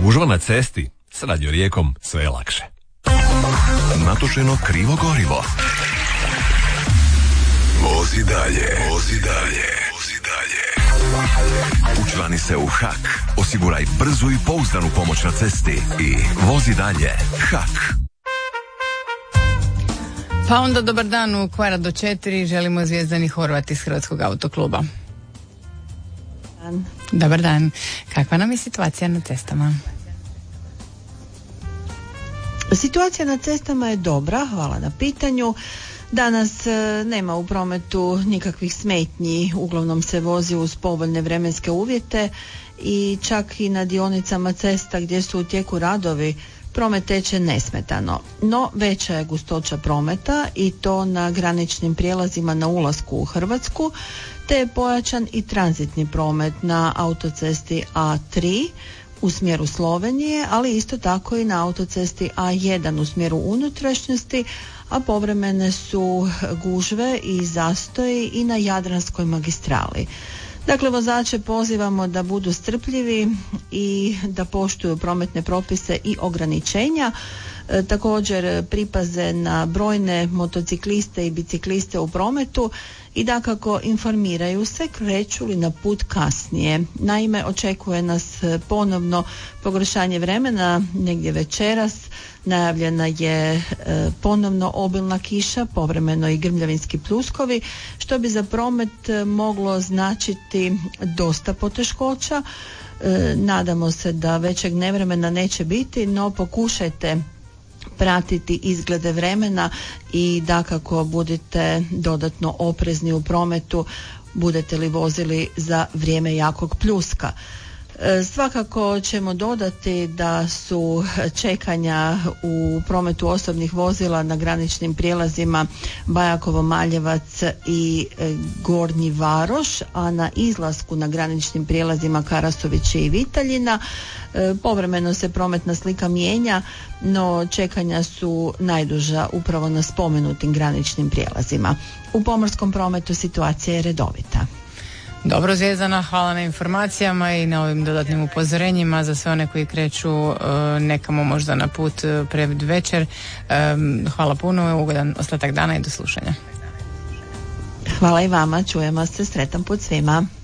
Gužva na cesti, s Radio Rijekom sve je lakše. Natočeno krivo gorivo. Vozi dalje, vozi dalje, vozi dalje. Učlani se u HAK, osiguraj brzu i pouzdanu pomoć na cesti i vozi dalje. HAK. Pa onda dobar dan u kvara do 4, želimo Zvijezdani Horvat iz Hrvatskog autokluba. Dobar dan. Kakva nam je situacija na cestama? Situacija na cestama je dobra, hvala na pitanju. Danas nema u prometu nikakvih smetnji, uglavnom se vozi uz povoljne vremenske uvjete i čak i na dionicama cesta gdje su u tijeku radovi promet teče nesmetano. No veća je gustoća prometa i to na graničnim prijelazima na ulasku u Hrvatsku, te je pojačan i tranzitni promet na autocesti A3 u smjeru Slovenije, ali isto tako i na autocesti A1 u smjeru unutrašnjosti, a povremene su gužve i zastoji i na Jadranskoj magistrali. Dakle, vozače pozivamo da budu strpljivi i da poštuju prometne propise i ograničenja. Također pripaze na brojne motocikliste i bicikliste u prometu i dakako informiraju se kreću li na put kasnije. Naime, očekuje nas ponovno pogoršanje vremena negdje večeras. Najavljena je ponovno obilna kiša, povremeno i grmljavinski pljuskovi, što bi za promet moglo značiti dosta poteškoća. Nadamo se da većeg nevremena neće biti, no pokušajte pratiti izglede vremena i dakako budite dodatno oprezni u prometu budete li vozili za vrijeme jakog pljuska. Svakako ćemo dodati da su čekanja u prometu osobnih vozila na graničnim prijelazima Bajakovo-Maljevac i Gornji Varoš, a na izlasku na graničnim prijelazima Karasovići i Vitaljina povremeno se prometna slika mijenja, no čekanja su najduža upravo na spomenutim graničnim prijelazima. U pomorskom prometu situacija je redovita. Dobro, Zvijezdana, hvala na informacijama i na ovim dodatnim upozorenjima za sve one koji kreću nekamo možda na put pred večer. Hvala puno, ugodan ostatak dana i do slušanja. Hvala i vama, čujemo se, sretan put svima.